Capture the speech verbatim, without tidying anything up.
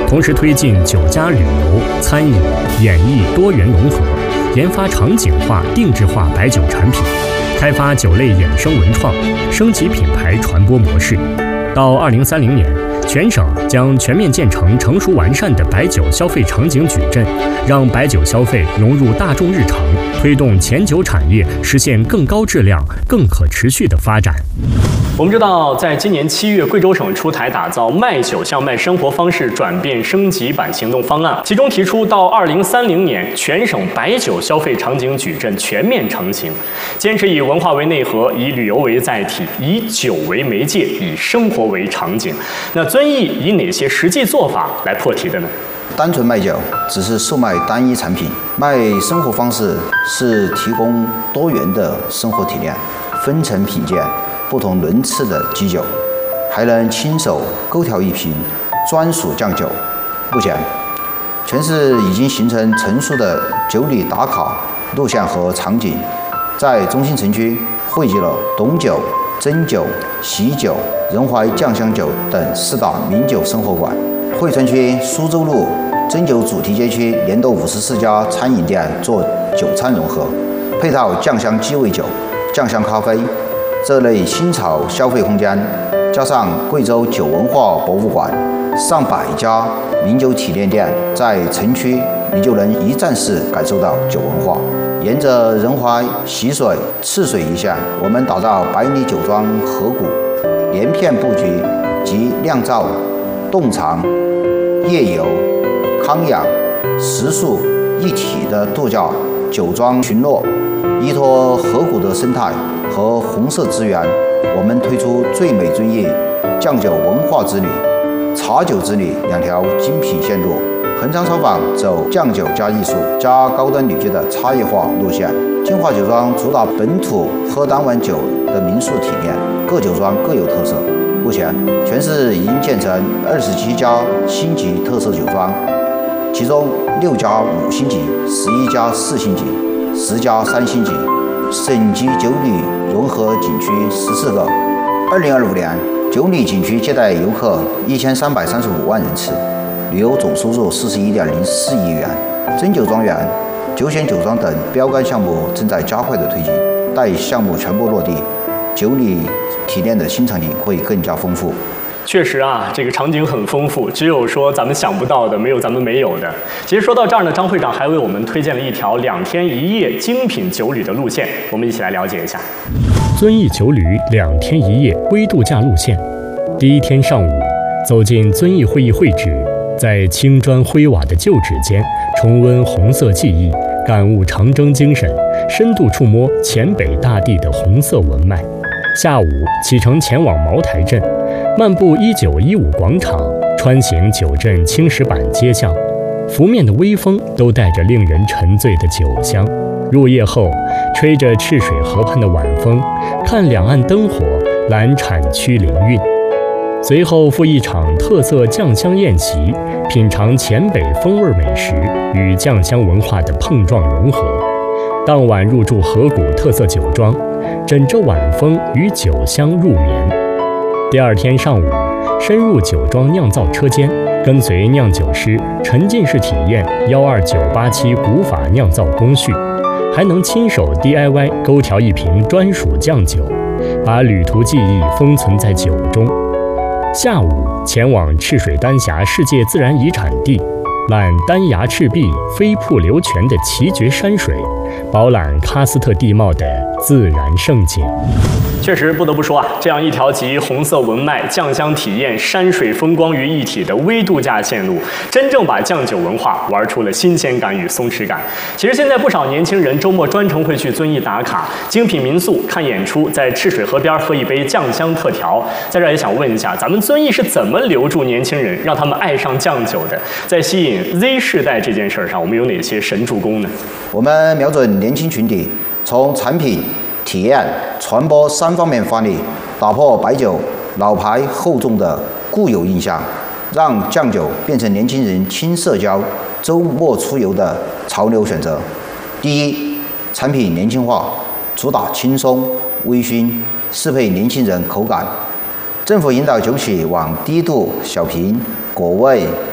同时推进酒家旅游、餐饮、演艺多元融合，研发场景化、定制化白酒产品，开发酒类衍生文创，升级品牌传播模式。到二零三零年，全省将全面建成成熟完善的白酒消费场景矩阵，让白酒消费融入大众日常，推动前酒产业实现更高质量、更可持续的发展。我们知道，在今年七月，贵州省出台打造卖酒向卖生活方式转变升级版行动方案，其中提出到二零三零年，全省白酒消费场景矩阵全面成型，坚持以文化为内核，以旅游为载体，以酒为媒介，以生活为场景。那遵义以哪些实际做法来破题的呢？ 单纯卖酒只是售卖单一产品，卖生活方式是提供多元的生活体验，分层品鉴不同轮次的基酒，还能亲手勾调一瓶专属酱酒。目前，全市已经形成成熟的酒旅打卡路线和场景，在中心城区汇集了董酒、蒸酒、喜酒、仁怀酱香酒等四大名酒生活馆。惠春区苏州路蒸酒主题街区连到五十四家餐饮店做酒餐融合，配套酱香鸡尾酒、酱香咖啡这类新潮消费空间，加上贵州酒文化博物馆上百家名酒体验店，在城区你就能一站式感受到酒文化。沿着仁怀、习水、赤水一线，我们打造百里酒庄河谷，连片布局及酿造、洞藏、夜游、康养、食宿一体的度假酒庄群落。依托河谷的生态和红色资源，我们推出最美遵义酱酒文化之旅、茶酒之旅两条精品线路。横昌烧坊走酱酒加艺术加高端旅居的差异化路线，金华酒庄主打本土喝当晚酒的民宿体验，各酒庄各有特色。目前全市已经建成二十七家星级特色酒庄，其中六家五星级，十一家四星级，十家三星级，省级酒旅融合景区十四个。二零二五年，酒旅景区接待游客一千三百三十五万人次，旅游总收入四十一点零四亿元。蒸酒庄园、酒选酒庄等标杆项目正在加快的推进，待项目全部落地，酒旅体验的新场景会更加丰富。 确实啊，这个场景很丰富，只有说咱们想不到的，没有咱们没有的。其实说到这儿呢，张会长还为我们推荐了一条两天一夜精品酒旅的路线，我们一起来了解一下。遵义酒旅两天一夜微度假路线。第一天上午，走进遵义会议会址，在青砖灰瓦的旧址间，重温红色记忆，感悟长征精神，深度触摸黔北大地的红色文脉。下午启程前往茅台镇，漫步一九一五广场，穿行酒镇青石板街巷，拂面的微风都带着令人沉醉的酒香。入夜后，吹着赤水河畔的晚风，看两岸灯火，揽产区灵韵。随后赴一场特色酱香宴席，品尝黔北风味美食与酱香文化的碰撞融合。当晚入住河谷特色酒庄，枕着晚风与酒香入眠。第二天上午，深入酒庄酿造车间，跟随酿酒师沉浸式体验幺二九八七古法酿造工序，还能亲手 D I Y 勾调一瓶专属酱酒，把旅途记忆封存在酒中。下午前往赤水丹霞世界自然遗产地，览丹崖赤壁、飞瀑流泉的奇绝山水，饱览喀斯特地貌的自然胜景。确实不得不说啊，这样一条集红色文脉、酱香体验、山水风光于一体的微度假线路，真正把酱酒文化玩出了新鲜感与松弛感。其实现在不少年轻人周末专程会去遵义打卡，精品民宿、看演出，在赤水河边喝一杯酱香特调。在这儿也想问一下，咱们遵义是怎么留住年轻人，让他们爱上酱酒的？在吸引 Z 世代这件事上，我们有哪些神助攻呢？ 我们瞄准年轻群体，从产品、体验、传播三方面发力，打破白酒老牌厚重的固有印象，让酱酒变成年轻人轻社交、周末出游的潮流选择。第一，产品年轻化，主打轻松、微醺，适配年轻人口感。政府引导酒企往低度、小瓶、果味、